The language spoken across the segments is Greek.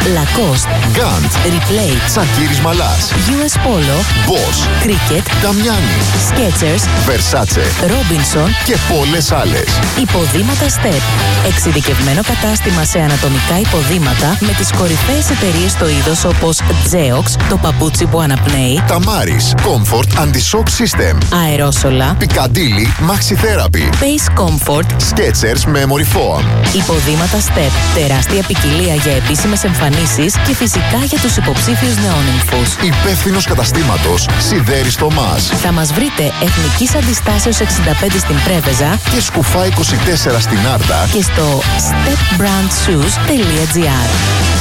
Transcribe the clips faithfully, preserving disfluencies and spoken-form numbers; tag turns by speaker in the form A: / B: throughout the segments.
A: Lacoste,
B: Gant,
A: Replay,
B: Τσακίρης Μαλάς,
A: γιου ες Polo,
B: Bosch,
A: Cricket,
B: Damiani,
A: Skechers,
B: Versace
A: Robinson
B: και πολλές άλλες.
A: Υποδήματα Step. Εξειδικευμένο κατάστημα σε ανατομικά υποδήματα με τις κορυφαίες εταιρείες στο είδος όπως Geox, το παπούτσι που αναπνέει,
B: Tamaris, Comfort Anti-Shock System,
A: αερόσολα,
B: Piccadilly Maxi Therapy,
A: Pace Comfort,
B: Skechers Memory Foam.
A: υποδήματα Step. Τεράστια ποικιλία για επίσημες εμφανίσεις και φυσικά για τους υποψήφιους νεόνυμφους.
B: Υπεύθυνος καταστήματος Σιδέρης Θωμάς
A: Θα μας βρείτε Εθνικής Αντιστάσεως εξήντα πέντε στην Πρέβεζα
B: και Σκουφά είκοσι τέσσερα στην Άρτα
A: και στο step brand shoes τελεία τζι άρ.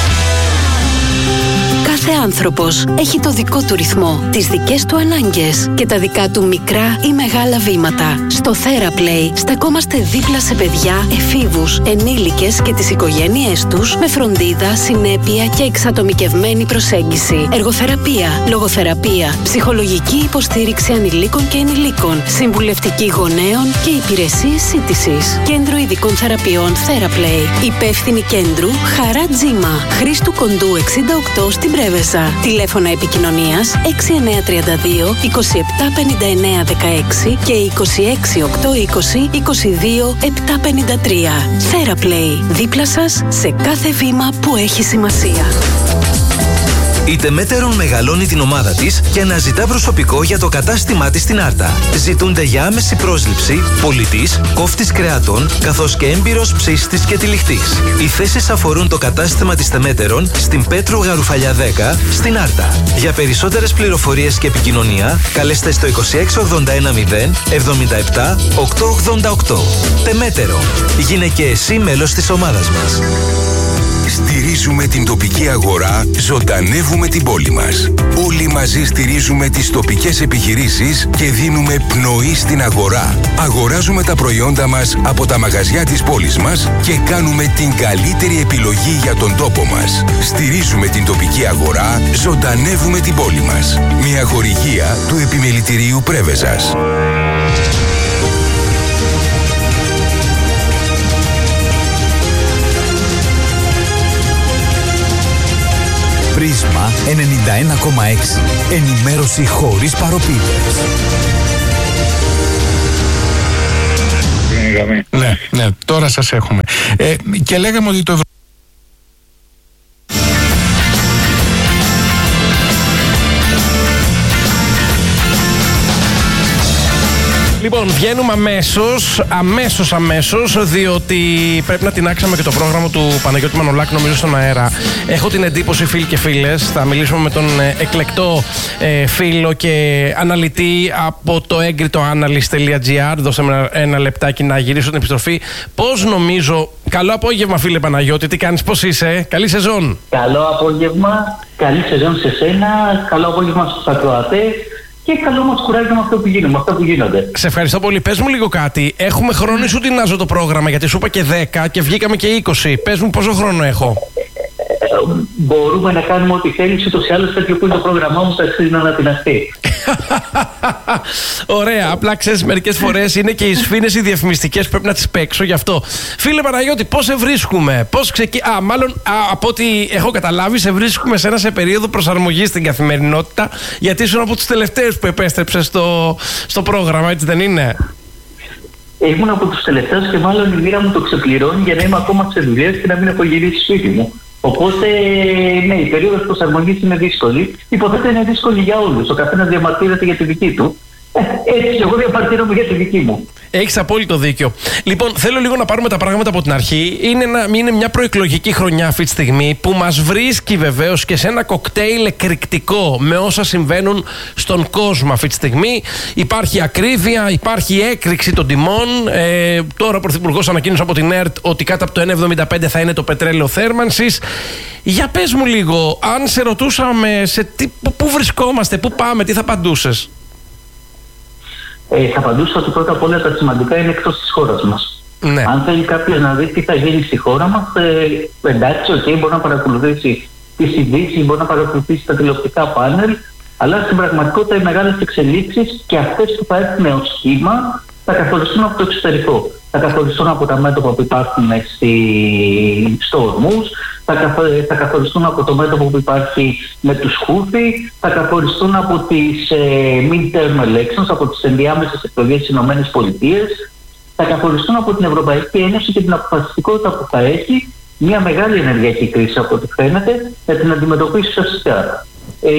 C: Κάθε άνθρωπος έχει το δικό του ρυθμό, τις δικές του ανάγκες και τα δικά του μικρά ή μεγάλα βήματα. Στο TheraPlay στεκόμαστε δίπλα σε παιδιά, εφήβους, ενήλικες και τις οικογένειές τους με φροντίδα, συνέπεια και εξατομικευμένη προσέγγιση. Εργοθεραπεία, λογοθεραπεία, ψυχολογική υποστήριξη ανηλίκων και ενηλίκων, συμβουλευτική γονέων και υπηρεσίες σύντησης. Κέντρο ειδικών θεραπείων TheraPlay. Υπεύθυνη κέντρου Χαρά Τζίμα. Χρήστου Κοντού εξήντα οκτώ στην Πρέβεζα. Τηλέφωνα επικοινωνίας έξι εννιά τρία δύο είκοσι επτά πενήντα εννιά δεκαέξι και είκοσι έξι οκτώ είκοσι είκοσι δύο επτά πενήντα τρία. TheraPlay. Δίπλα σας σε κάθε βήμα που έχει σημασία.
D: Η Τεμέτερον μεγαλώνει την ομάδα της και αναζητά προσωπικό για το κατάστημά της στην Άρτα. Ζητούνται για άμεση πρόσληψη πολιτής, κόφτης κρεατών, καθώς και έμπειρος ψήστης και τυλιχτής. Οι θέσεις αφορούν το κατάστημα της Τεμέτερον στην Πέτρου Γαρουφαλιά δέκα στην Άρτα. Για περισσότερες πληροφορίες και επικοινωνία, καλέστε στο είκοσι έξι ογδόντα ένα μηδέν εβδομήντα επτά οκτακόσια ογδόντα οκτώ. Τεμέτερον. Γίνε και εσύ μέλος της ομάδας μας.
E: Στηρίζουμε την τοπική αγορά, ζωντανεύουμε την πόλη μας. Όλοι μαζί στηρίζουμε τις τοπικές επιχειρήσεις και δίνουμε πνοή στην αγορά. Αγοράζουμε τα προϊόντα μας από τα μαγαζιά της πόλης μας και κάνουμε την καλύτερη επιλογή για τον τόπο μας. Στηρίζουμε την τοπική αγορά, ζωντανεύουμε την πόλη μας. Μια χορηγία του Επιμελητηρίου Πρέβεζας.
F: Πρίσμα ενενήντα ένα κόμμα έξι. Ενημέρωση χωρίς παροπίδες.
G: Ναι, ναι, τώρα σας έχουμε. Ε, και λέγαμε ότι το Ευρω... Λοιπόν, βγαίνουμε αμέσως, αμέσως, αμέσως, διότι πρέπει να τινάξαμε και το πρόγραμμα του Παναγιώτη Μανολάκη, νομίζω, στον αέρα. Έχω την εντύπωση, φίλοι και φίλες, θα μιλήσουμε με τον εκλεκτό ε, φίλο και αναλυτή από το έγκριτο analyst τελεία τζι άρ. Δώστε με ένα, ένα λεπτάκι να γυρίσω την επιστροφή. Πώς νομίζω... Καλό απόγευμα, φίλε Παναγιώτη, τι κάνεις, πώς είσαι, καλή σεζόν.
H: Καλό απόγευμα, καλή σεζόν σε σένα, καλό απόγευμα στους ακροατές. Και καλό μας κουράγιο με αυτό που γίνονται, με αυτό που γίνονται.
G: Σε ευχαριστώ πολύ. Πες μου λίγο κάτι. Έχουμε χρόνο ή σου τεινάζω το πρόγραμμα, γιατί σου είπα και δέκα και βγήκαμε και είκοσι. Πες μου πόσο χρόνο έχω.
H: Ε, μπορούμε να κάνουμε ό,τι θέλεις, ούτως ή άλλως τέτοιο που είναι το πρόγραμμά μου θα αξίζει να ανατιναστεί.
G: Ωραία. Απλά ξέρεις, μερικές φορές είναι και οι σφήνες οι διαφημιστικές που πρέπει να τις παίξω γι' αυτό. Φίλε Παναγιώτη, πώς σε βρίσκουμε, πώς ξεκι... Α, μάλλον α, από ό,τι έχω καταλάβει, σε βρίσκουμε σε ένα σε περίοδο προσαρμογής στην καθημερινότητα, γιατί ήσουν από τους τελευταίους που επέστρεψες στο, στο πρόγραμμα, έτσι δεν είναι?
H: Ήμουν από τους τελευταίους και μάλλον η μοίρα μου το ξεπληρώνει για να είμαι ακόμα σε δουλειές και να μην έχω γυρίσει σπίτι μου. Οπότε, ναι, η περίοδος προσαρμογής είναι δύσκολη. Υποθέτω είναι δύσκολη για όλους. Ο καθένας διαμαρτύρεται για τη δική του. Ε, έτσι, εγώ διαμαρτύρομαι για τη δική μου.
G: Έχεις απόλυτο δίκιο. Λοιπόν, θέλω λίγο να πάρουμε τα πράγματα από την αρχή. Είναι, ένα, είναι μια προεκλογική χρονιά αυτή τη στιγμή που μας βρίσκει βεβαίως και σε ένα κοκτέιλ εκρηκτικό με όσα συμβαίνουν στον κόσμο αυτή τη στιγμή. Υπάρχει ακρίβεια, υπάρχει έκρηξη των τιμών. Ε, τώρα ο Πρωθυπουργός ανακοίνωσε από την ΕΡΤ ότι κάτω από το ένα εβδομήντα πέντε θα είναι το πετρέλαιο θέρμανσης. Για πες μου λίγο, αν σε ρωτούσαμε σε τι, πού βρισκόμαστε, πού πάμε, τι θα απαντούσες?
H: Ε, θα απαντούσα ότι πρώτα απ' όλα τα σημαντικά είναι εκτός της χώρας μας.
G: Ναι.
H: Αν θέλει κάποιος να δει τι θα γίνει στη χώρα μας, ε, εντάξει, okay, μπορεί να παρακολουθήσει τις ειδήσεις, μπορεί να παρακολουθήσει τα τηλεοπτικά πάνελ, αλλά στην πραγματικότητα οι μεγάλες εξελίξεις και αυτές που θα έρθουν ως σχήμα θα καθοριστούν από το εξωτερικό. Θα καθοριστούν από τα μέτωπα που υπάρχουν στη... στο Ορμούς, θα, καθο, θα καθοριστούν από το μέτωπο που υπάρχει με τους Χούθι, θα καθοριστούν από τις ε, mid-term elections, από τις ενδιάμεσες εκλογές στις Ηνωμένες Πολιτείες, θα καθοριστούν από την Ευρωπαϊκή Ένωση και την αποφασιστικότητα που θα έχει μια μεγάλη ενεργειακή κρίση από ό,τι φαίνεται να την αντιμετωπίσει ουσιαστικά. Ε,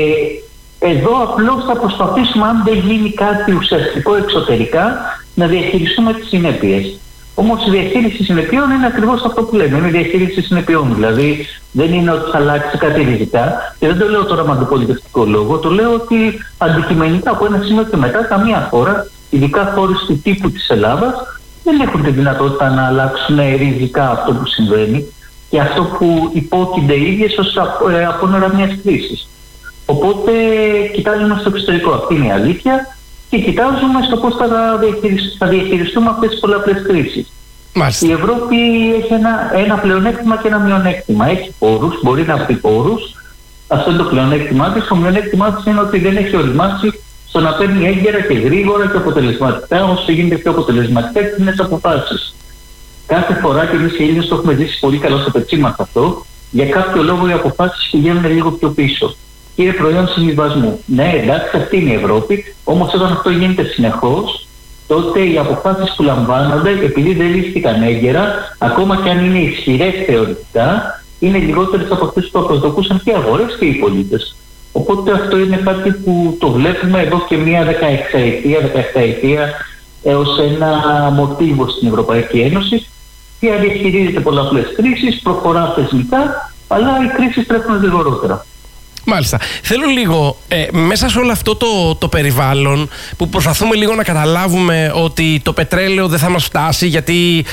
H: εδώ απλώς θα προσπαθήσουμε, αν δεν γίνει κάτι ουσιαστικό εξωτερικά, να διαχειριστούμε τις συνέπειες. Όμως η διαχείριση συνεπειών είναι ακριβώς αυτό που λέμε, είναι η διαχείριση συνεπειών. Δηλαδή δεν είναι ότι θα αλλάξει κάτι ριζικά, και δεν το λέω τώρα με αντιπολιτευτικό λόγο, το λέω ότι αντικειμενικά από ένα σημείο και μετά καμία χώρα, ειδικά χώρες του τύπου της Ελλάδας, δεν έχουν τη δυνατότητα να αλλάξουν ριζικά αυτό που συμβαίνει και αυτό που υπόκεινται οι ίδιες ως απόνερα μιας κρίσης. Οπότε κοιτάζουμε στο εξωτερικό, αυτή είναι η αλήθεια, και κοιτάζουμε στο πώς θα, θα διαχειριστούμε αυτές τις πολλαπλές κρίσεις.
G: Μάλιστα.
H: Η Ευρώπη έχει ένα, ένα πλεονέκτημα και ένα μειονέκτημα. Έχει πόρους, μπορεί να βρει πόρους. Αυτό είναι το πλεονέκτημά της. Το μειονέκτημά της είναι ότι δεν έχει οριμάσει στο να παίρνει έγκαιρα και γρήγορα και αποτελεσματικά, όσο γίνεται πιο αποτελεσματικά, και κοινές αποφάσεις. Κάθε φορά, και εμείς οι Έλληνες το έχουμε ζήσει πολύ καλά στο πετσί μας αυτό, για κάποιο λόγο οι αποφάσεις πηγαίνουν λίγο πιο πίσω. Και είναι προϊόν συμβιβασμού. Ναι, εντάξει, αυτή είναι η Ευρώπη, όμως όταν αυτό γίνεται συνεχώς, τότε οι αποφάσεις που λαμβάνονται, επειδή δεν λήφθηκαν έγκαιρα, ακόμα και αν είναι ισχυρές θεωρητικά, είναι λιγότερες από αυτές που προσδοκούσαν και οι αγορές και οι πολίτες. Οπότε αυτό είναι κάτι που το βλέπουμε εδώ και μία δεκαεξαετία, δεκαεπταετία έως ένα μοτίβο στην Ευρωπαϊκή Ένωση, η οποία διαχειρίζεται πολλαπλές κρίσεις, προχωρά θεσμικά, αλλά οι κρίσεις τρέχουν γρηγορότερα.
G: Μάλιστα. Θέλω λίγο ε, μέσα σε όλο αυτό το, το περιβάλλον που προσπαθούμε λίγο να καταλάβουμε ότι το πετρέλαιο δεν θα μας φτάσει γιατί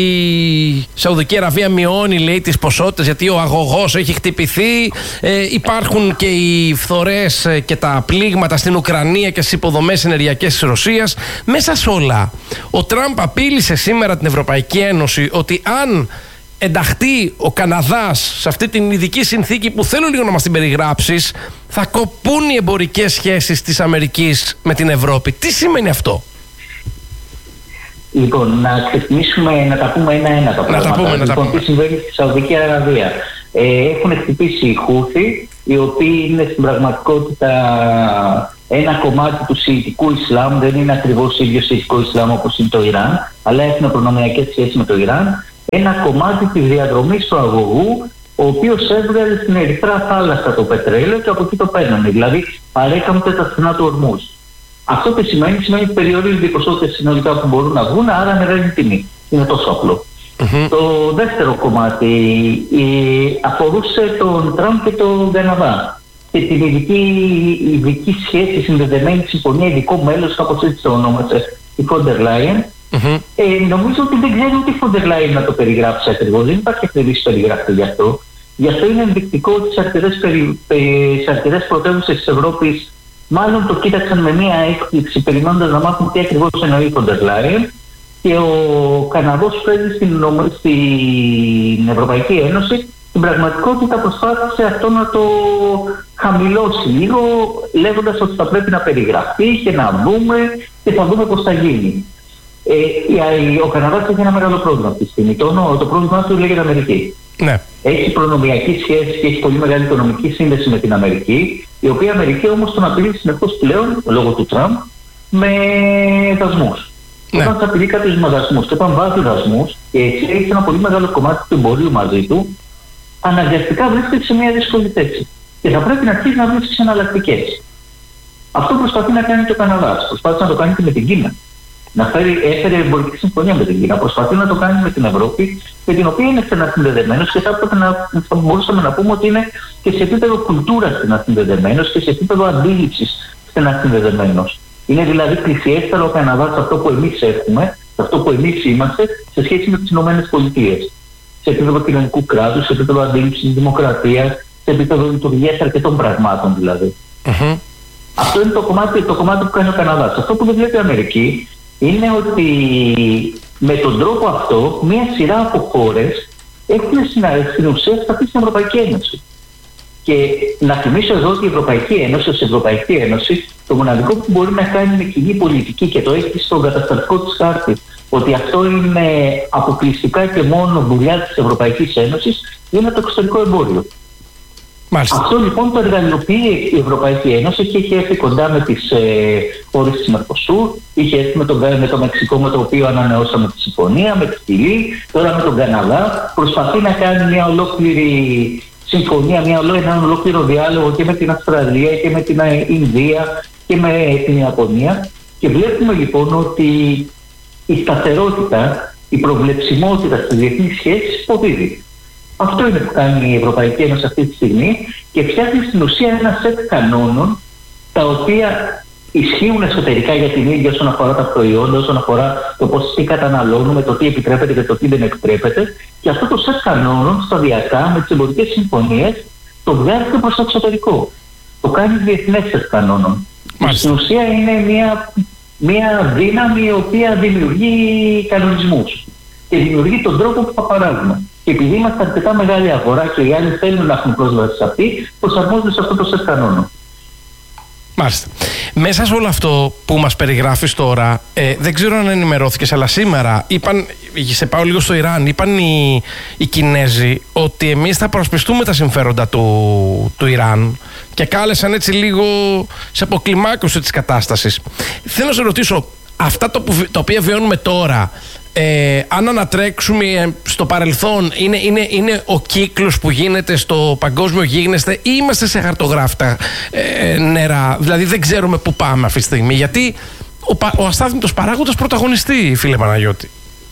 G: η Σαουδική Αραβία μειώνει, λέει, τις ποσότητες, γιατί ο αγωγός έχει χτυπηθεί, ε, υπάρχουν και οι φθορές και τα πλήγματα στην Ουκρανία και στις υποδομές ενεργειακές της Ρωσίας. Μέσα σε όλα, ο Τραμπ απείλησε σήμερα την Ευρωπαϊκή Ένωση ότι αν ενταχθεί ο Καναδάς σε αυτή την ειδική συνθήκη που θέλω λίγο να μας την περιγράψεις, θα κοπούν οι εμπορικές σχέσεις της Αμερικής με την Ευρώπη. Τι σημαίνει αυτό?
H: Λοιπόν, να ξεκινήσουμε να τα πούμε ένα-ένα τα πράγματα.
G: Να τα πούμε, να
H: λοιπόν,
G: τα πούμε.
H: Τι συμβαίνει στη Σαουδική Αραβία? Ε, έχουν χτυπήσει οι Χούθι, οι οποίοι είναι στην πραγματικότητα ένα κομμάτι του Σιητικού Ισλάμ, δεν είναι ακριβώς ίδιο Σιητικό Ισλάμ όπως είναι το Ιράν, αλλά έχουν προνομιακές σχέσεις με το Ιράν. Ένα κομμάτι της διαδρομής του αγωγού, ο οποίος έβγαλε στην Ερυθρά θάλασσα το πετρέλαιο και από εκεί το παίρνανε. Δηλαδή παρέκαμπτε τα στενά του Ορμούζ. Αυτό τι σημαίνει? Σημαίνει ότι περιορίζονται οι ποσότητες συνολικά που μπορούν να βγουν, άρα ανεβαίνει τιμή. Είναι τόσο απλό. Mm-hmm. Το δεύτερο κομμάτι ε, αφορούσε τον Τραμπ και τον Καναδά και την ειδική, ειδική σχέση, συνδεδεμένη συμφωνία, ειδικό μέλος, κάπως έτσι το ονόμασε η Φόντερ Λάιεν. Mm-hmm. Ε, νομίζω ότι δεν ξέρει ούτε η Φόντερ Λάιεν να το περιγράψει ακριβώς. Δεν υπάρχει ακριβής περιγραφή γι' αυτό. Γι' αυτό είναι ενδεικτικό ότι σε αρκετές, περι, σε αρκετές πρωτεύουσες της Ευρώπης μάλλον το κοίταξαν με μία έκπληξη, περιμένοντας να μάθουν τι ακριβώς εννοεί η Φόντερ Λάιεν. Και ο Καναδός φέρνει στην, στην Ευρωπαϊκή Ένωση, στην πραγματικότητα προσπάθησε αυτό να το χαμηλώσει λίγο, λέγοντας ότι θα πρέπει να περιγραφεί και να δούμε και θα δούμε πώς θα γίνει. Ε, ο Καναδάς έχει ένα μεγάλο πρόβλημα αυτή τη στιγμή. Το, το πρόβλημά του λέγεται Αμερική. Ναι. Έχει προνομιακή σχέση και έχει πολύ μεγάλη οικονομική σύνδεση με την Αμερική, η οποία Αμερική όμως τον απειλεί συνεχώς πλέον, λόγω του Τραμπ, με δασμούς. Ναι. Όταν θα απειλεί κάποιους με δασμούς και όταν βάζει δασμούς και έτσι έχει ένα πολύ μεγάλο κομμάτι του εμπορίου μαζί του, αναγκαστικά βρίσκεται σε μια δύσκολη θέση. Και θα πρέπει να αρχίσει να βρίσκει εναλλακτικές. Αυτό προσπαθεί να κάνει και ο Καναδάς. Προσπάθησε να το κάνει και με την Κίνα. Να φέρει, έφερε εμπορική συμφωνία με την Κίνα. Προσπαθεί να το κάνει με την Ευρώπη, με την οποία είναι στενασυνδεδεμένος και θα, να, θα μπορούσαμε να πούμε ότι είναι και σε επίπεδο κουλτούρας στενασυνδεδεμένος και σε επίπεδο αντίληψης στενασυνδεδεμένος. Είναι δηλαδή πλησιέστερο ο Καναδάς σε αυτό που εμείς έχουμε, σε αυτό που εμείς είμαστε, σε σχέση με τις Ηνωμένες Πολιτείες. Σε επίπεδο κοινωνικού κράτους, σε επίπεδο αντίληψης δημοκρατίας, σε επίπεδο λειτουργίας αρκετών πραγμάτων δηλαδή. Mm-hmm. Αυτό είναι το κομμάτι, το κομμάτι που κάνει ο Καναδάς. Αυτό που δεν βλέπει η Αμερική είναι ότι με τον τρόπο αυτό μία σειρά από χώρες έχουν στην ουσία σταθεί στην Ευρωπαϊκή Ένωση. Και να θυμίσω εδώ ότι η Ευρωπαϊκή Ένωση, ως Ευρωπαϊκή Ένωση, το μοναδικό που μπορεί να κάνει με κοινή πολιτική και το έχει στον καταστατικό της χάρτη, ότι αυτό είναι αποκλειστικά και μόνο δουλειά της Ευρωπαϊκής Ένωσης, είναι το εξωτερικό εμπόριο.
G: Μάλιστα.
H: Αυτό λοιπόν το εργαλειοποιεί η Ευρωπαϊκή Ένωση και είχε έρθει κοντά με τις ε, χώρες της Μερκοσούρ, είχε έρθει με το, με το Μεξικό, με το οποίο ανανεώσαμε τη συμφωνία, με τη Χιλή, τώρα με τον Καναδά. Προσπαθεί να κάνει μια ολόκληρη συμφωνία, μια, ένα ολόκληρο διάλογο και με την Αυστραλία και με την Ινδία και με την Ιαπωνία. Και βλέπουμε λοιπόν ότι η σταθερότητα, η προβλεψιμότητα στις διεθνείς σχέσεις υποδίδει. Αυτό είναι που κάνει η Ευρωπαϊκή Ένωση αυτή τη στιγμή και φτιάχνει στην ουσία ένα σετ κανόνων τα οποία ισχύουν εσωτερικά για την ίδια όσον αφορά τα προϊόντα, όσον αφορά το πώς τι καταναλώνουμε, το τι επιτρέπεται και το τι δεν επιτρέπεται. Και αυτό το σετ κανόνων σταδιακά με τις εμπορικές συμφωνίες το βγάζει προς το εξωτερικό. Το κάνει διεθνές σετ κανόνων. Στην ουσία είναι μια, μια δύναμη η οποία δημιουργεί κανονισμούς και δημιουργεί τον τρόπο που θα παράγουμε. Και επειδή είμαστε αρκετά μεγάλη αγορά και οι άλλοι θέλουν να έχουν πρόσβαση σε αυτή, προσαρμόζονται σε αυτό το σετ κανόνων.
G: Μάλιστα. Μέσα σε όλο αυτό που μας περιγράφεις τώρα, ε, δεν ξέρω αν ενημερώθηκες, αλλά σήμερα είπαν, σε πάω λίγο στο Ιράν, είπαν οι, οι Κινέζοι ότι εμείς θα προσπιστούμε τα συμφέροντα του, του Ιράν και κάλεσαν έτσι λίγο σε αποκλιμάκωση της κατάστασης. Θέλω να σε ρωτήσω, αυτά το που, τα οποία βιώνουμε τώρα, Ε, αν ανατρέξουμε στο παρελθόν, είναι, είναι, είναι ο κύκλος που γίνεται στο παγκόσμιο γίγνεσθε ή είμαστε σε χαρτογράφητα ε, νερά? Δηλαδή δεν ξέρουμε πού πάμε αυτή τη στιγμή, γιατί ο, ο αστάθμητος παράγοντας πρωταγωνιστεί, φίλε Παναγιώτη.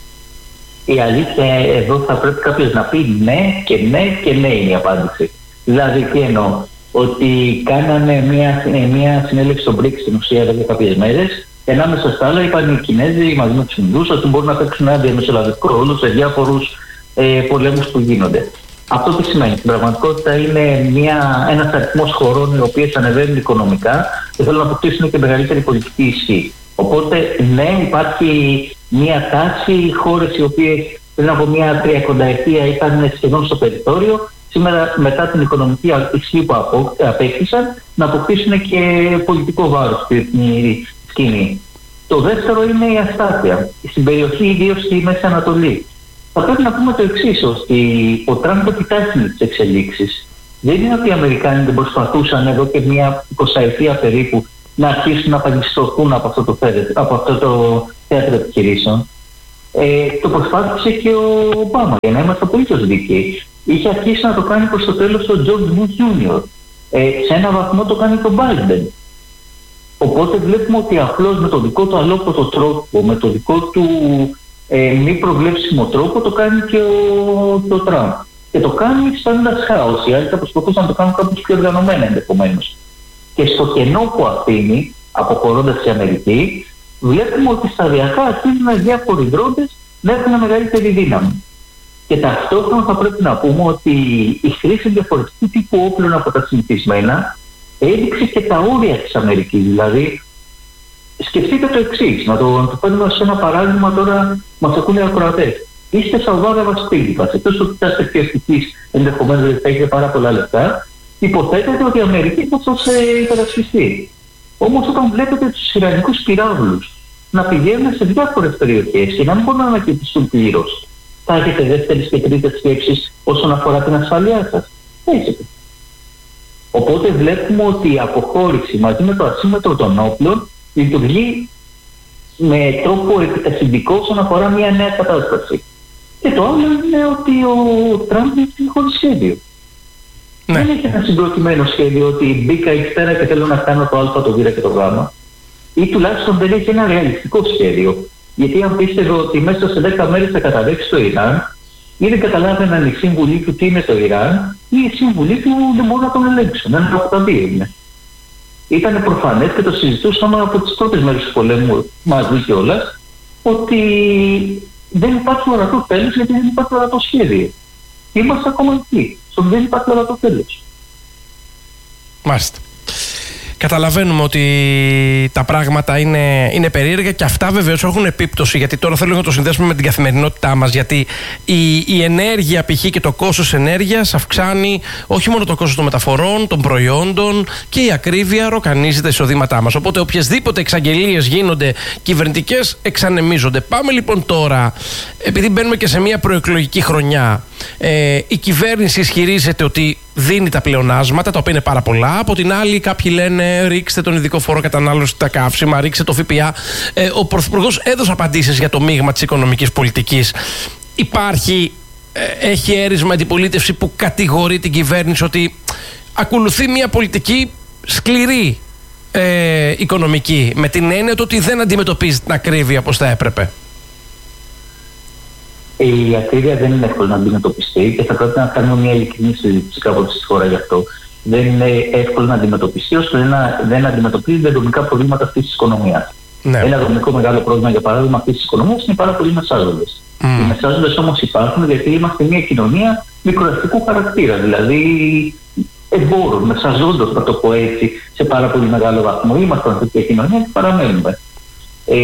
H: Η αλήθεια εδώ θα πρέπει κάποιος να πει ναι και ναι και ναι είναι η απάντηση. Δηλαδή τι εννοώ? Ότι κάνανε μια, μια συνέλευση στο μπρικς στην ουσία εδώ για κάποιες μέρες. Ενάμεσα στα άλλα, είπαν οι Κινέζοι μαζί με τους Ινδούς ότι μπορούν να παίξουν ένα διαμεσολαβητικό ρόλο σε διάφορους ε, πολέμους που γίνονται. Αυτό τι σημαίνει? Στην πραγματικότητα είναι μια, ένας αριθμός χωρών οι οποίες ανεβαίνουν οικονομικά και θέλουν να αποκτήσουν και μεγαλύτερη πολιτική ισχύ. Οπότε, ναι, υπάρχει μια τάση, χώρες οι οποίες πριν από μια τριακονταετία ήταν σχεδόν στο περιθώριο, σήμερα μετά την οικονομική ισχύ που απέκτησαν, να αποκτήσουν και πολιτικό βάρος στη σκηνή. Το δεύτερο είναι η αστάθεια. Στην περιοχή, ιδίως στη Μέση Ανατολή. Θα πρέπει να πούμε το εξής, ότι ο Τραμπ το κοιτάζει τις εξελίξεις. Δεν είναι ότι οι Αμερικάνοι δεν προσπαθούσαν εδώ και μια εικοσαετία περίπου να αρχίσουν να παγιστωθούν από αυτό το, από αυτό το θέατρο επιχειρήσεων. Ε, το προσπάθησε και ο Ομπάμα, για να είμαστε απολύτως δίκαιοι. Είχε αρχίσει να το κάνει προς το τέλος ο Τζορτζ Μπουш Τζούνιορ. Ε, σε ένα βαθμό το κάνει και ο Μπάιντεν. Οπότε βλέπουμε ότι απλώς με το δικό του αλόκοτο τρόπο, με το δικό του ε, μη προβλέψιμο τρόπο το κάνει και ο, το Τραμπ. Και το κάνει στάνοντας χάος. Οι άλλοι θα προσπαθούσαν να το κάνουν κάπως πιο οργανωμένα ενδεχομένως. Και στο κενό που αφήνει, αποχωρώντας η Αμερική, βλέπουμε ότι σταδιακά αρχίζουν διάφοροι δρόντες να έχουν μεγαλύτερη δύναμη. Και ταυτόχρονα θα πρέπει να πούμε ότι η χρήση διαφορετικού τύπου όπλων από τα συνηθισμένα έδειξε και τα όρια της Αμερικής. Δηλαδή, σκεφτείτε το εξής, να το, να το παίρνουμε σε ένα παράδειγμα τώρα, μας ακούνε ακροατές. Είστε Σαουδάραβα σπίτι μας, εκτός ότι είστε εκπαιδευτικής, ενδεχομένως ότι θα έχετε πάρα πολλά λεφτά, υποθέτετε ότι η Αμερική θα σας ε, υπερασπιστεί. Όμως όταν βλέπετε τους Ιρανικούς πυράβλους να πηγαίνουν σε διάφορες περιοχές και να μην μπορούν να ανακοιτιστούν πλήρως, θα έχετε δεύτερες και τρίτες σκέψεις όσον αφορά την ασφαλεία σας? Έχετε. Οπότε βλέπουμε ότι η αποχώρηση μαζί με το ασύμμετρο των όπλων λειτουργεί με τρόπο επιταχυντικό όσον αφορά μια νέα κατάσταση. Και το άλλο είναι ότι ο Τραμπ είναι χωρίς σχέδιο. Ναι. Δεν έχει ένα συγκροτημένο σχέδιο ότι μπήκα εκεί πέρα και θέλω να κάνω το Α, το Β και το Γ. Ή τουλάχιστον δεν έχει ένα ρεαλιστικό σχέδιο. Γιατί αν πίστευε ότι μέσα σε δέκα μέρες θα καταδέξει το Ιράν, ήδη καταλάβαιναν οι σύμβουλοι του τι είναι το Ιράν, ή οι σύμβουλοι του δεν μπορούν να τον ελέγξουν. Ένα από τα δύο είναι. Ήταν προφανές και το συζητούσαμε από τις πρώτες μέρες του πολέμου μαζί κιόλας, ότι δεν υπάρχει ορατό τέλος γιατί δεν υπάρχει ορατό σχέδιο. Είμαστε ακόμα εκεί. Στο δεν υπάρχει ορατό τέλος.
G: Μάλιστα. Καταλαβαίνουμε ότι τα πράγματα είναι, είναι περίεργα και αυτά βεβαίως έχουν επίπτωση, γιατί τώρα θέλω να το συνδέσουμε με την καθημερινότητά μας, γιατί η, η ενέργεια π.χ. και το κόστος ενέργειας αυξάνει όχι μόνο το κόστος των μεταφορών, των προϊόντων, και η ακρίβεια ροκανίζει τα εισοδήματά μας. Οπότε οποιασδήποτε εξαγγελίες γίνονται κυβερνητικές εξανεμίζονται. Πάμε λοιπόν τώρα, επειδή μπαίνουμε και σε μια προεκλογική χρονιά, ε, η κυβέρνηση ισχυρίζεται ότι δίνει τα πλεονάσματα, τα οποία είναι πάρα πολλά. Από την άλλη, κάποιοι λένε ρίξτε τον ειδικό φόρο κατανάλωση στα καύσιμα, ρίξτε το ΦΠΑ. Ε, ο Πρωθυπουργός έδωσε απαντήσεις για το μείγμα της οικονομικής πολιτικής. Υπάρχει, ε, έχει έρισμα αντιπολίτευση που κατηγορεί την κυβέρνηση ότι ακολουθεί μια πολιτική σκληρή ε, οικονομική, με την έννοια ότι δεν αντιμετωπίζει την ακρίβεια όπως θα έπρεπε.
H: Η ακρίβεια δεν είναι εύκολο να αντιμετωπιστεί και θα πρέπει να κάνουμε μια ειλικρινή συζήτηση κάποτε στη χώρα γι' αυτό. Δεν είναι εύκολο να αντιμετωπιστεί ώστε να δεν αντιμετωπίζει τα δομικά προβλήματα αυτή τη οικονομία. Ναι. Ένα δομικό μεγάλο πρόβλημα, για παράδειγμα, αυτή τη οικονομία είναι πάρα πολλοί μεσάζοντες. Mm. Οι μεσάζοντες όμως υπάρχουν γιατί είμαστε μια κοινωνία μικροαστικού χαρακτήρα. Δηλαδή, εμπόρων, μεσαζόντων, θα το πω έτσι, σε πάρα πολύ μεγάλο βαθμό. Είμαστε μια τέτοια κοινωνία και παραμένουμε. Ε,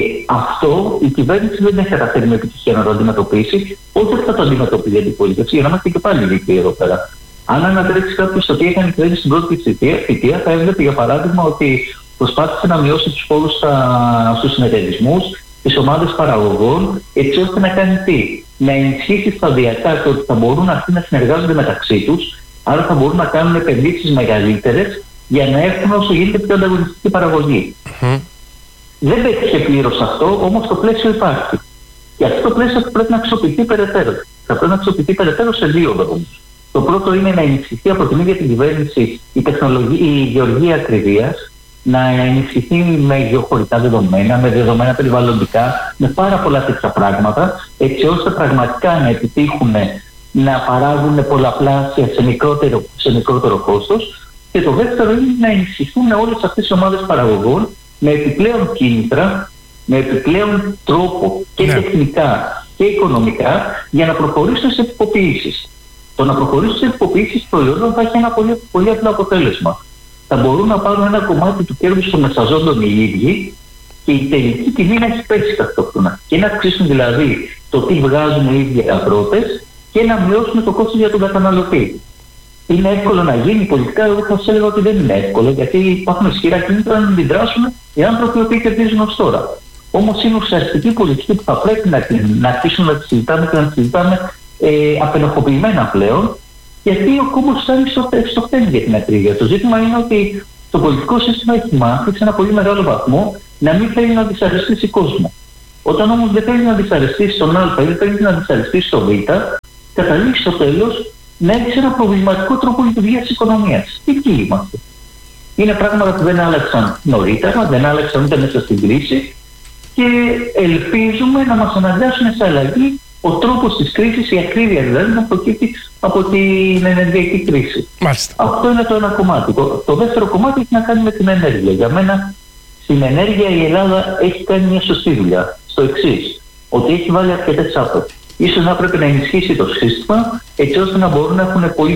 H: αυτό η κυβέρνηση δεν έχει καταφέρει με επιτυχία να το αντιμετωπίσει. Πότε θα το αντιμετωπίσει η αντιπολίτευση, για να είμαστε και πάλι δίκαιοι εδώ πέρα. Αν ανατρέξει κάποιο το τι έκανε η κυβέρνηση στην πρώτη θητεία, θα έβλεπε για παράδειγμα ότι προσπάθησε να μειώσει του φόρου στου συνεταιρισμού, τι ομάδες παραγωγών, έτσι ώστε να κάνει τι, να ενισχύσει σταδιακά το ότι θα μπορούν αυτοί να συνεργάζονται μεταξύ του, άρα θα μπορούν να κάνουν επενδύσεις μεγαλύτερες για να έχουν όσο γίνεται πιο ανταγωνιστική παραγωγή. Mm. Δεν πέτυχε πλήρως αυτό, όμως το πλαίσιο υπάρχει. Και αυτό το πλαίσιο θα πρέπει να αξιοποιηθεί περαιτέρω. Θα πρέπει να αξιοποιηθεί περαιτέρω σε δύο δρόμους. Το πρώτο είναι να ενισχυθεί από την ίδια την κυβέρνηση η, η γεωργία ακριβίας, να ενισχυθεί με γεωχωρικά δεδομένα, με δεδομένα περιβαλλοντικά, με πάρα πολλά τέτοια πράγματα, έτσι ώστε πραγματικά να επιτύχουν να παράγουν πολλαπλάσια σε μικρότερο, σε μικρότερο κόστος. Και το δεύτερο είναι να ενισχυθούν όλες αυτές οι ομάδες παραγωγών με επιπλέον κίνητρα, με επιπλέον τρόπο και ναι. τεχνικά και οικονομικά για να προχωρήσουν σε τυποποιήσεις. Το να προχωρήσουν σε τυποποιήσεις προϊόντων θα έχει ένα πολύ, πολύ απλό αποτέλεσμα. Θα μπορούν να πάρουν ένα κομμάτι του κέρδους των μεσαζόντων οι ίδιοι και η τελική τιμή να έχει πέσει ταυτόχρονα. Και να αυξήσουν δηλαδή το τι βγάζουν οι ίδιοι αγρότες και να μειώσουν το κόστος για τον καταναλωτή. Είναι εύκολο να γίνει πολιτικά, εγώ θα σας έλεγα ότι δεν είναι εύκολο, γιατί υπάρχουν ισχυρά κίνητρα να αντιδράσουν οι άνθρωποι οι οποίοι κερδίζουν ως τώρα. Όμως είναι ουσιαστική πολιτική που θα πρέπει να, να αρχίσουμε να τη συζητάμε και να τη συζητάμε ε, απενοχοποιημένα πλέον, γιατί ο κόμπος φτάνει στο, στο χτένι για την ακρίβεια. Το ζήτημα είναι ότι το πολιτικό σύστημα έχει μάθει σε ένα πολύ μεγάλο βαθμό να μην θέλει να δυσαρεστήσει κόσμο. Όταν όμως δεν θέλει να δυσαρεστήσει τον Α ή δεν θέλει να δυσαρεστήσει τον Β, καταλήγει στο τέλος να έχει ένα προβληματικό τρόπο λειτουργίας της οικονομίας. Και εκεί είμαστε. Είναι πράγματα που δεν άλλαξαν νωρίτερα, δεν άλλαξαν ούτε μέσα στην κρίση και ελπίζουμε να μας αναγκάσουν σε αλλαγή ο τρόπος της κρίσης, η ακρίβεια δηλαδή, να προκύπτει από την ενεργειακή κρίση.
G: Μάλιστα.
H: Αυτό είναι το ένα κομμάτι. Το, το δεύτερο κομμάτι έχει να κάνει με την ενέργεια. Για μένα, στην ενέργεια η Ελλάδα έχει κάνει μια σωστή δουλειά. Στο εξής, ότι έχει βάλει αρκετές άπερ. Ίσως να πρέπει να ενισχύσει το σύστημα έτσι ώστε να μπορούν να έχουν πολύ,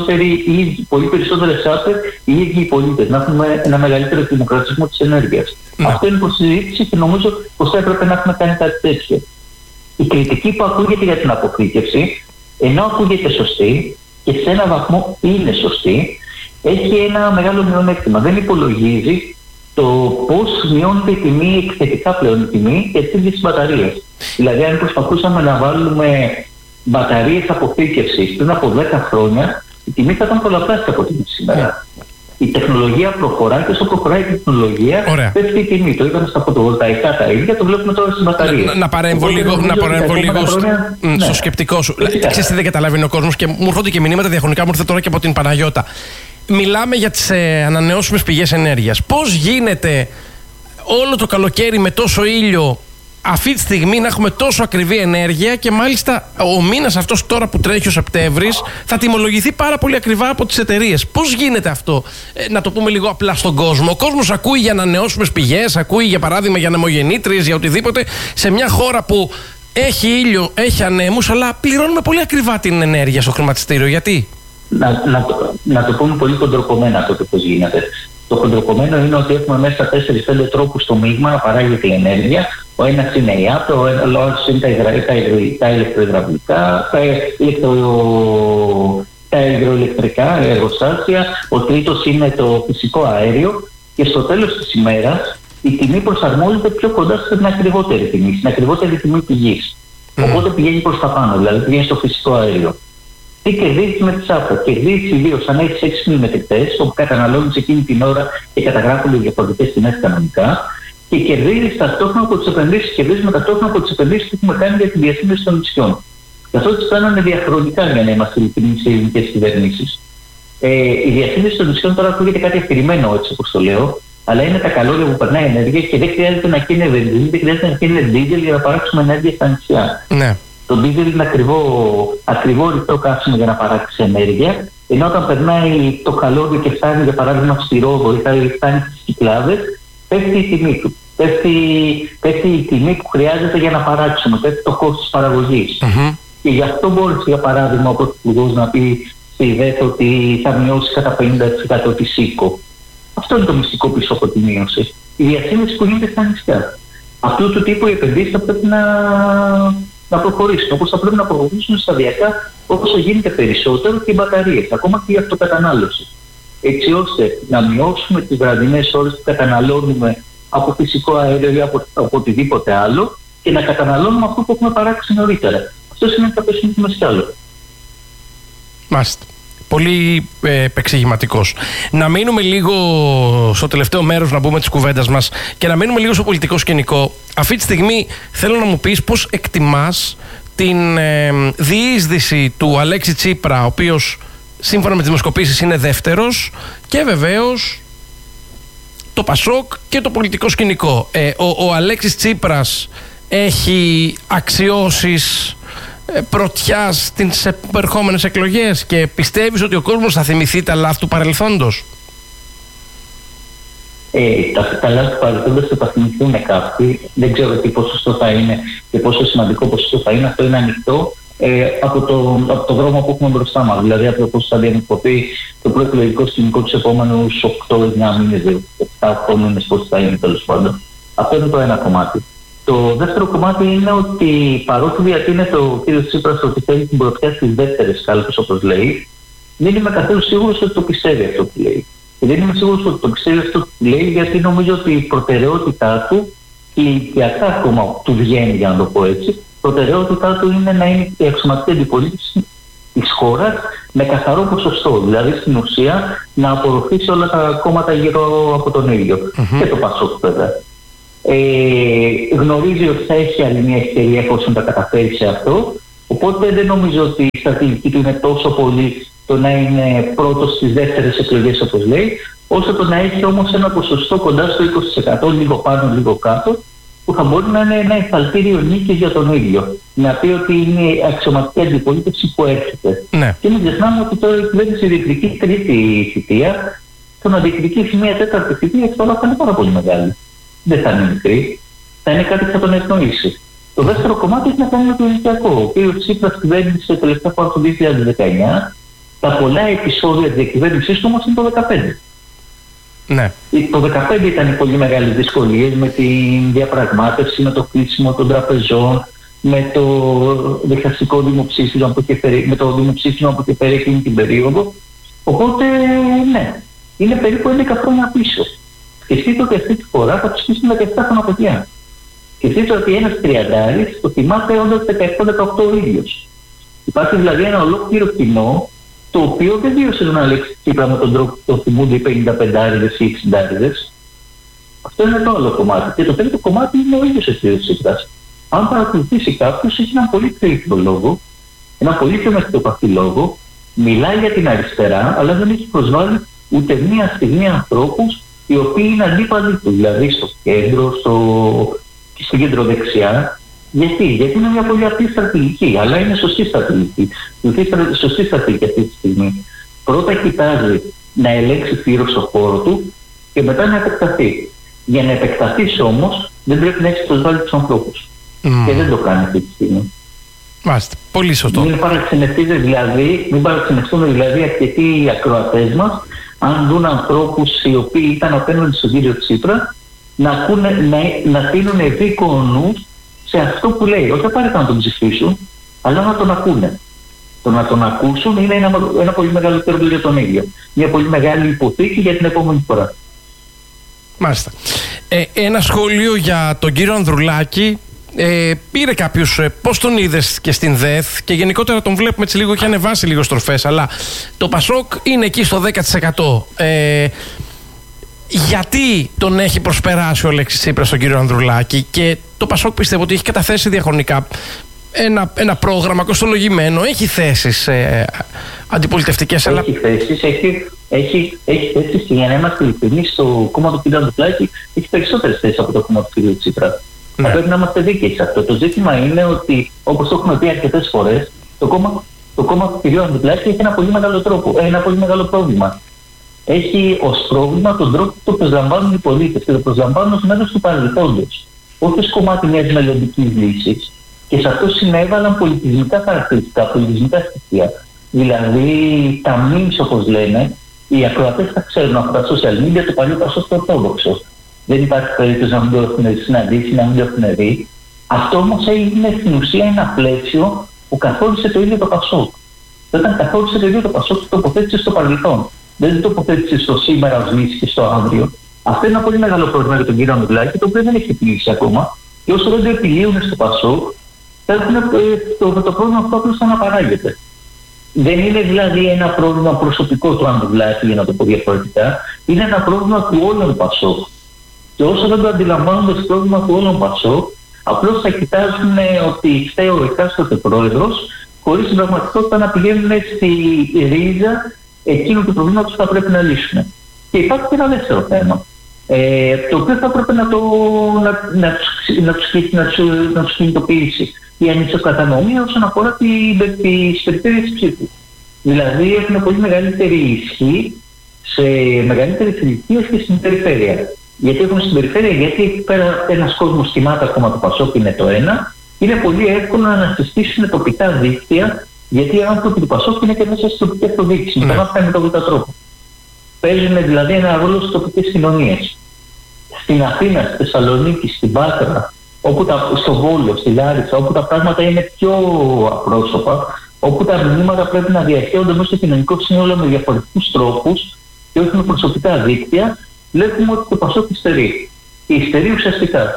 H: πολύ περισσότερες άπερ οι ίδιοι οι πολίτες, να έχουμε ένα μεγαλύτερο δημοκρατισμό της ενέργειας. Ναι. Αυτό είναι προς συζήτηση και νομίζω πως θα έπρεπε να έχουμε κάνει κάτι τέτοιο. Η κριτική που ακούγεται για την αποθήκευση, ενώ ακούγεται σωστή και σε έναν βαθμό είναι σωστή, έχει ένα μεγάλο μειονέκτημα. Δεν υπολογίζει το πώς μειώνεται η τιμή, εκθετικά πλέον η τιμή και τις ίδιες μπαταρίες. Δηλαδή, αν προσπαθούσαμε να βάλουμε μπαταρίες αποθήκευσης πριν από δέκα χρόνια, η τιμή θα ήταν πολλαπλάσια από την σήμερα. Yeah. Η τεχνολογία προχωράει και όσο προχωράει η τεχνολογία, Ωραία. πέφτει η τιμή. Το είδαμε στα φωτοβολταϊκά τα ίδια, το βλέπουμε τώρα στις μπαταρίες. Να,
G: να παρέμβω λίγο, να παρέμβω λίγο στο, ναι. στο σκεπτικό σου. Ξέρεις τι δεν καταλαβαίνει ο κόσμος και μου έρχονται και μηνύματα διαχρονικά, μου ήρθε τώρα και από την Παναγιώτα. Μιλάμε για τις ε, ανανεώσιμες πηγές ενέργειας. Πώς γίνεται όλο το καλοκαίρι με τόσο ήλιο αυτή τη στιγμή να έχουμε τόσο ακριβή ενέργεια και μάλιστα ο μήνας αυτός τώρα που τρέχει ο Σεπτέμβρης θα τιμολογηθεί πάρα πολύ ακριβά από τις εταιρείες. Πώς γίνεται αυτό, ε, να το πούμε λίγο απλά στον κόσμο. Ο κόσμος ακούει για ανανεώσιμες πηγές, ακούει για παράδειγμα για ανεμογεννήτριες, για οτιδήποτε, σε μια χώρα που έχει ήλιο, έχει ανέμους, αλλά πληρώνουμε πολύ ακριβά την ενέργεια στο χρηματιστήριο. Γιατί?
H: Να, να, το, να το πούμε πολύ κοντροπωμένα τότε πώς γίνεται. Το χοντροκομμένο είναι ότι έχουμε μέσα τέσσερις πέντε τρόπους στο μείγμα να παράγεται η ενέργεια. Ο ένας είναι η ΑΠΕ, ο άλλος είναι τα, υδρα, τα, υδρο, τα ηλεκτροϊδραυλικά, τα, ηλεκτρο, τα υδροηλεκτρικά εργοστάσια, ο τρίτος είναι το φυσικό αέριο και στο τέλος της ημέρας η τιμή προσαρμόζεται πιο κοντά στην ακριβότερη τιμή, στην ακριβότερη τιμή του γης. Mm. Οπότε πηγαίνει προς τα πάνω, δηλαδή πηγαίνει στο φυσικό αέριο. Τι κερδίζεις με τις ΑΠΕ? Κερδίζεις ιδίως αν έχεις έξυπνους μετρητές, όπου καταναλώνεις εκείνη την ώρα και καταγράφονται διαφορετικές τιμές κανονικά, και κερδίζεις ταυτόχρονα από τις επενδύσεις, κερδίζουμε ταυτόχρονα από τις επενδύσεις που έχουμε κάνει για τη διασύνδεση των νησιών. Και αυτό τις κάνανε διαχρονικά για να είμαστε ειλικρινείς σε ελληνικές κυβερνήσεις. Ε, η διασύνδεση των νησιών τώρα ακούγεται κάτι αφηρημένο, έτσι όπως το λέω, αλλά είναι τα καλώρια που περνάει ενέργεια και δεν χρειάζεται να καίνε βενζίνη, δεν χρειάζεται να καίνε δίζελ για να παράξουμε ενέργεια στα νησιά. Ναι. Το δίζελ είναι ακριβό, ακριβό ρητό καύσιμο για να παράξει ενέργεια, ενώ όταν περνάει το καλώδιο και φτάνει για παράδειγμα στη Ρόδο ή φτάνει στις Κυκλάδες, πέφτει η τιμή του. Πέφτει, πέφτει η τιμή που χρειάζεται για να παράξουμε, πέφτει το κόστος της παραγωγής. Mm-hmm. Και γι' αυτό μπόρεσε για παράδειγμα ο Πρωθυπουργός να πει στη ΔΕΘ ότι θα μειώσει κατά πενήντα τοις εκατό τη ΣΥΚΟ. Αυτό είναι το μυστικό πίσω από τη μείωση. Η διασύνδεση που γίνεται στα νησιά. Αυτού του τύπου οι επενδύσεις θα πρέπει να, να προχωρήσουν. Όπως θα πρέπει να προχωρήσουν σταδιακά όσο γίνεται περισσότερο και οι μπαταρίες, ακόμα και η αυτοκατανάλωση. Έτσι ώστε να μειώσουμε τις βραδινές ώρες που καταναλώνουμε από φυσικό αέριο ή από, από οτιδήποτε άλλο και να καταναλώνουμε αυτό που έχουμε παράξει νωρίτερα. Αυτό σημαίνει ότι θα πέσουμε και μας κι άλλο.
G: Μάλιστα. Πολύ ε, επεξηγηματικός. Να μείνουμε λίγο στο τελευταίο μέρος, να μπούμε της κουβέντας μας, και να μείνουμε λίγο στο πολιτικό σκηνικό. Αυτή τη στιγμή θέλω να μου πεις πώς εκτιμάς την ε, διείσδυση του Αλέξη Τσίπρα, ο οποίος σύμφωνα με τις δημοσκοπήσεις είναι δεύτερος, και βεβαίως το Πασόκ και το πολιτικό σκηνικό. Ε, ο, ο Αλέξης Τσίπρας έχει αξιώσεις πρωτιά στις επερχόμενες εκλογές και πιστεύεις ότι ο κόσμος θα θυμηθεί τα λάθη του παρελθόντος?
H: Ε, τα, τα λάθη του παρελθόντος θα τα θυμηθούν κάποιοι. Δεν ξέρω τι ποσοστό θα είναι και πόσο σημαντικό ποσοστό θα είναι. Αυτό είναι ανοιχτό ε, από, το, από το δρόμο που έχουμε μπροστά μας. Δηλαδή από το πώς θα διαμορφωθεί το προεκλογικό σκηνικό τους επόμενους οκτώ εννιά μήνες, επτά οκτώ μήνες, πώς θα είναι τέλος πάντων. Αυτό είναι το ένα κομμάτι. Το δεύτερο κομμάτι είναι ότι παρότι διατείνεται ο κ. Τσίπρας ότι θέλει την πρωτιά στις δεύτερες κάλπες, όπως λέει, δεν είμαι καθόλου σίγουρος ότι το πιστεύει αυτό που λέει. Και δεν είμαι σίγουρος ότι το πιστεύει αυτό που λέει, γιατί νομίζω ότι η προτεραιότητά του, και η οικιακά ακόμα του βγαίνει, για να το πω έτσι, η προτεραιότητά του είναι να είναι η αξιωματική αντιπολίτευση της χώρας με καθαρό ποσοστό. Δηλαδή στην ουσία να απορροφήσει όλα τα κόμματα γύρω από τον ίδιο. Mm-hmm. Και το Πασόκ βέβαια. Ε, γνωρίζει ότι θα έχει άλλη μια ευκαιρία εφόσον τα καταφέρει σε αυτό, οπότε δεν νομίζω ότι η στρατηγική του είναι τόσο πολύ το να είναι πρώτος στις δεύτερες εκλογές, όπως λέει, όσο το να έχει όμως ένα ποσοστό κοντά στο είκοσι τοις εκατό, λίγο πάνω λίγο κάτω, που θα μπορεί να είναι ένα εφαλτήριο νίκης για τον ίδιο. Να πει ότι είναι η αξιωματική αντιπολίτευση που έρχεται. Ναι. Και μην ξεχνάμε ότι τώρα η κυβέρνηση διεκδικεί τρίτη θητεία, το να διεκδικήσει μια τέταρτη θητεία τώρα θα είναι πάρα πολύ μεγάλη. Δεν θα είναι μικρή, θα είναι κάτι που θα τον ευνοήσει. Το δεύτερο κομμάτι έχει να κάνει με το ηλικιακό. Ο κ. Τσίπρας κυβέρνησε τελευταία φορά το δύο χιλιάδες δεκαεννιά. Τα πολλά επεισόδια της διακυβέρνησής του όμως είναι το δύο χιλιάδες δεκαπέντε. Ναι. Το δύο χιλιάδες δεκαπέντε ήταν οι πολύ μεγάλες δυσκολίες με τη διαπραγμάτευση, με το κλείσιμο των τραπεζών, με το διχαστικό δημοψήφισμα που είχε φέρει, με το δημοψήφισμα που είχε φέρει εκείνη την περίοδο. Οπότε, ναι, είναι περίπου έντεκα χρόνια πίσω. Σκεφτείτε ότι αυτή τη φορά θα ψηφίσουν δεκαεπτά χρόνια παιδιά. Σκεφτείτε ότι ένας τριαντάρης το θυμάται όντας δεκαεπτά δεκαοκτώ ο ίδιος. Υπάρχει δηλαδή ένα ολόκληρο κοινό το οποίο δεν βίωσε τον Αλέξη Τσίπρα με τον τρόπο που το θυμούνται οι πενηνταπεντάριδες ή οι εξηντάριδες. Αυτό είναι το άλλο κομμάτι. Και το τρίτο κομμάτι είναι ο ίδιος ο κ. Τσίπρας. Αν παρακολουθήσει κάποιος, έχει έναν πολύ πιο ήρθιο λόγο, ένα πολύ πιο μεθοδοπαθή λόγο, μιλάει για την αριστερά, αλλά δεν έχει προσβάλει ούτε μία στιγμή ανθρώπους οι οποίοι είναι αντίπαλοι του, δηλαδή στο κέντρο, στο... και στην κεντροδεξιά. Γιατί? Γιατί είναι μια πολύ απλή στρατηγική, αλλά είναι σωστή στρατηγική. Σωστή στρατηγική αυτή τη στιγμή. Πρώτα κοιτάζει να ελέγξει φύρος στο χώρο του και μετά να επεκταθεί. Για να επεκταθείς όμως δεν πρέπει να έχεις προσβάλει τους ανθρώπους. Mm. Και δεν το κάνει αυτή τη στιγμή.
G: Μάλιστα. Πολύ σωστό.
H: Μην παραξενευτείτε δηλαδή, μην παραξενευτούν δηλαδή αρκετοί ακροατές μας, αν δουν ανθρώπους οι οποίοι ήταν απέναντι στον κύριο Τσίπρα, να, ακούνε, να, να τείνουν ευήκονους σε αυτό που λέει. Όχι απαραίτητα να τον ψηφίσουν, αλλά να τον ακούνε. Το να τον ακούσουν είναι ένα, ένα πολύ μεγάλο κέρδος για τον ίδιο. Μια πολύ μεγάλη υποθήκη για την επόμενη φορά.
G: Μάλιστα. Ε, ένα σχόλιο για τον κύριο Ανδρουλάκη. Ε, πήρε κάποιος, ε, πώς τον είδες και στην ΔΕΘ, και γενικότερα τον βλέπουμε έτσι λίγο, έχει ανεβάσει λίγο στροφές, αλλά το Πασόκ είναι εκεί στο δέκα τοις εκατό. Ε, γιατί τον έχει προσπεράσει ο Αλέξης Τσίπρας τον κύριο Ανδρουλάκη, και το Πασόκ πιστεύω ότι έχει καταθέσει διαχρονικά ένα, ένα πρόγραμμα κοστολογημένο, έχει θέσεις ε, αντιπολιτευτικές.
H: Έχει
G: αλλά...
H: θέσεις, έχει, έχει, έχει θέσεις, και για να είμαστε ειλικρινείς, στο κόμμα του κ. Ανδρουλάκη έχει περισσότερες θέσεις από το κόμμα του κ. Τσίπρα. Ναι. Θα πρέπει να είμαστε δίκαιοι σε αυτό. Το ζήτημα είναι ότι, όπως το έχουμε πει αρκετές φορές, το κόμμα, το κόμμα του κ. Ανδρουλάκη έχει ένα πολύ μεγάλο τρόπο, ένα πολύ μεγάλο πρόβλημα. Έχει ως πρόβλημα τον τρόπο που το προσλαμβάνουν οι πολίτες, και το προσλαμβάνουν ως μέρος του παρελθόντος, όχι ως κομμάτι μιας μελλοντικής λύσης. Και σε αυτό συνέβαλαν πολιτισμικά χαρακτηριστικά, πολιτισμικά στοιχεία. Δηλαδή, τα memes, όπως λένε, οι ακροατές θα ξέρουν από τα social media το παλιό Πασόκ το Ορθόδοξο. Δεν υπάρχει περίπτωση να μην το έχουν συναντήσει, να μην το έχουν δει. Αυτό όμως έγινε στην ουσία ένα πλαίσιο που καθόρισε το ίδιο το Πασόκ. Όταν καθόρισε το ίδιο το Πασόκ, το τοποθέτησε στο παρελθόν. Δεν το τοποθέτησε στο σήμερα ως λύση και στο αύριο. Αυτό είναι ένα πολύ μεγάλο πρόβλημα για τον κύριο Ανδρουλάκη, το οποίο δεν έχει επιλύσει ακόμα. Και όσο δεν το επιλύουν στο Πασόκ, θα έχουν το, το πρόβλημα αυτό απλώς θα αναπαράγεται. Δεν είναι δηλαδή ένα πρόβλημα προσωπικό του Ανδρουλάκη, για να το πω διαφορετικά. Είναι ένα πρόβλημα του όλων Πασόκ. Και όσο δεν το αντιλαμβάνονται στο πρόβλημα του όλων Πασόκ, απλώς θα κοιτάζουν ότι φταίει ο εκάστοτε πρόεδρος, χωρίς την πραγματικότητα να πηγαίνουν στη ρίζα εκείνου του προβλήματος που θα πρέπει να λύσουν. Και υπάρχει και ένα δεύτερο θέμα, ε, το οποίο θα πρέπει να, το, να, να, να, τους, να, τους, να τους κινητοποιήσει. Η ανισοκατανομή όσον αφορά τις περιφέρειες ψήφου. Δηλαδή έχουν πολύ μεγαλύτερη ισχύ σε μεγαλύτερες ηλικίες και στην περιφέρεια. Γιατί έχουν στην περιφέρεια, γιατί εκεί πέρα ένας κόσμος κοιμάται ακόμα το Πασόκ, είναι το ένα. Είναι πολύ εύκολο να ανασυστήσουν τοπικά δίκτυα, γιατί οι άνθρωποι του Πασόκ είναι και μέσα στις τοπικές αυτοδιοίκησεις. Ναι. Με τον με τρόπο. Παίζουν δηλαδή ένα ρόλο στις τοπικές κοινωνίες. Στην Αθήνα, στη Θεσσαλονίκη, στην Πάτρα, όπου τα, στο Βόλο, στη Λάρισα, όπου τα πράγματα είναι πιο απρόσωπα, όπου τα μηνύματα πρέπει να διαχέονται μέσα στο κοινωνικό σύνολο με διαφορετικούς τρόπους και όχι με προσωπικά δίκτυα, βλέπουμε ότι το Πασόκ υστερεί. Υστερεί ουσιαστικά.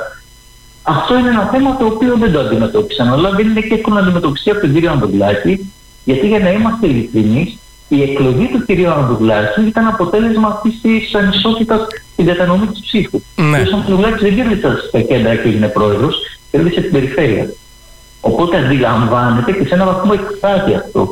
H: Αυτό είναι ένα θέμα το οποίο δεν το αντιμετώπισαν, αλλά δεν είναι και εύκολο να αντιμετωπιστεί από τον κύριο Ανδρουλάκη, γιατί για να είμαστε ειλικρινείς, η εκλογή του κυρίου Ανδρουλάκη ήταν αποτέλεσμα αυτής της ανισότητας στην κατανομή της ψήφου. Ναι. Ο Ανδρουλάκης δεν κέρδισε στα κέντρα και έγινε πρόεδρος, κέρδισε την περιφέρεια. Οπότε αντιλαμβάνεται και σε έναν βαθμό εκφράζει αυτό.